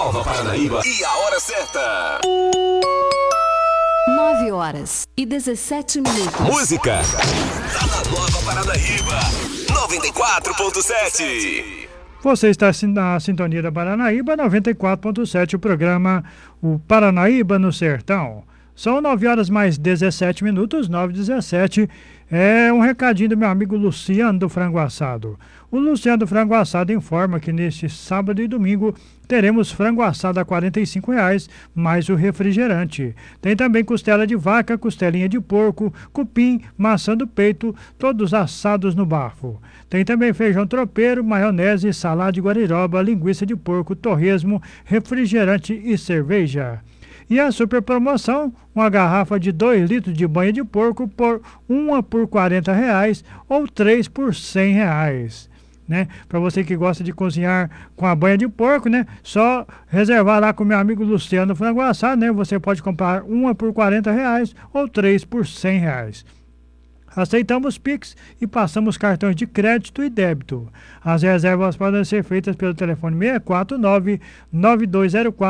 Nova Paranaíba e a hora certa. 9h17. Música. Tá na Nova Paranaíba. 94.7. Você está na sintonia da Paranaíba 94.7, o programa O Paranaíba no Sertão. São 9h17, 9h17. É um recadinho do meu amigo Luciano do Frango Assado. O Luciano do Frango Assado informa que neste sábado e domingo teremos frango assado a R$ 45,00, mais o refrigerante. Tem também costela de vaca, costelinha de porco, cupim, maçã do peito, todos assados no bafo. Tem também feijão tropeiro, maionese, salada de guariroba, linguiça de porco, torresmo, refrigerante e cerveja. E a super promoção, uma garrafa de 2 litros de banha de porco, uma por R$ 40,00 ou 3 por R$ 100,00. Né? Para você que gosta de cozinhar com a banha de porco, né? Só reservar lá com o meu amigo Luciano Frango Assado, né? Você pode comprar uma por R$ 40,00 ou 3 por R$ 100,00. Aceitamos Pix e passamos cartões de crédito e débito. As reservas podem ser feitas pelo telefone 649-9204